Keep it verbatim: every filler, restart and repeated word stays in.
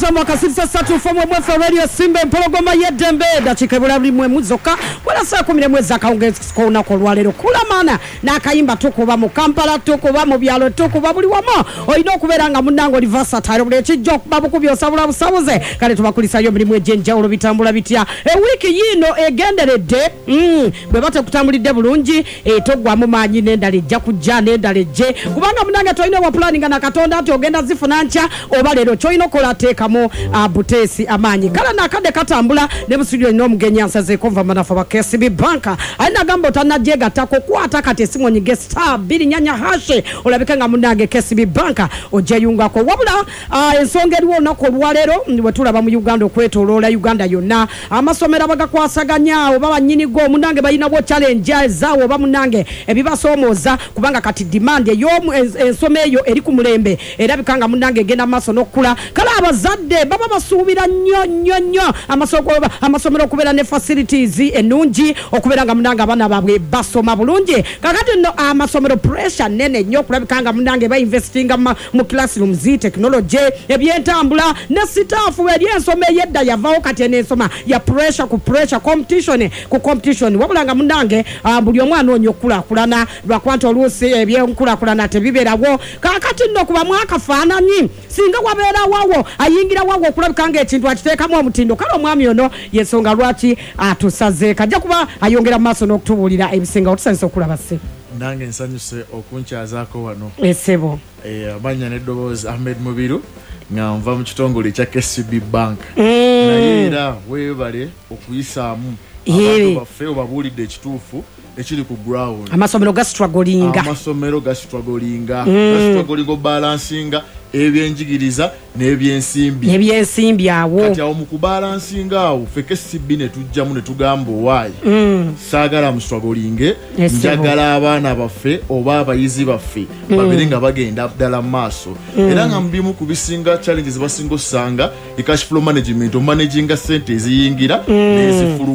mutamu kasisa satu fomu mwefe radio Simba mpologoma yedembe dakika bulabuli mwe muzoka wala saa kumi n'emu zakaongeza kona ko lwalero kulamana nakayimba tukuba mu Kampala tukuba mu byalo tukuba buli wamo oyino okuberanga munango livasa tayiro buli kijjo babu kubyosabula busabuze kale tubakulisa yo mirimu ejenja ulo bitambula bitya e wiki yino egenderedde mm bwe bate kutambulidde bulungi e togwa mu manyi nendale jja kujja nendale je kubanga munange toyino wa planning na katonda ati ogenda zifuna ncha oba lero choyino kola tekamo uh, butesi amanyi kala nakade katambula ne bustudio no mugenya nsaze konva manafa ba K C B banka alina gambo tanajega tako kwata kati simo nyige star bili nyanya hashe olabikanga munange K C B banka ojeyunga ko wabula uh, ensonga eriwo nako lwalero wetulaba mu Uganda okwetolola Uganda yonna amasomero bagakwasaganya oba banyini go munange bayina bo challenge zaawo oba munange ebibasomoza kubanga kati demand yo ensomeyo eri ku mulembe era bikanga munange genda maso nokula kala abazadde baba basubira nnyo nnyo nnyo amasoko amasomero kubera ne facilities enungi okuberanga munange abana babwe basoma bulungi kakati no amasomero pressure nene nnyo kulabikanga munange ba investing mu classroom zi technology ebyentambula ne staff eri ensome yedda yavaho kati ensoma ya pressure ku pressure competition ku competition wabulanga munange buli omwana onyo kula kulana lwa kwanto olusi ebyenkula kulana tebiberawo kakati no kuba mwaka faananyi singa wabera wawo ayingira wawo kulabikanga ekintu akiteekamu omutindo kale omwami ono yensonga lwaki atusaze kajja kuba ayongera maso n'okutubulira ebisinga otusanisa okulaba se nange nsanyuse okunkyazaako wano esebo eh abanya neddobozi Ahmed Mubiru nga nva mu kitongole kya K C B bank naye era weebale okuyisaamu abantu baffe obabulidde ekituufu ekiri ku ground amasomero ga strugglinga amasomero ga strugglinga ga strugglinga balancinga ebyenjigiriza n'ebyensimbi n'ebyensimbi awo kati awo mu kubalancinga awo fe K C B ne tujjamu ne tugamba owaye saagala mu strugglinge njagala abaana baffe oba abayizi baffe babere nga bagenda ddala maaso era nga mbimu ku bisinga challenges basinga osanga e cash flow management o managing sente eziyingira n'ezifulu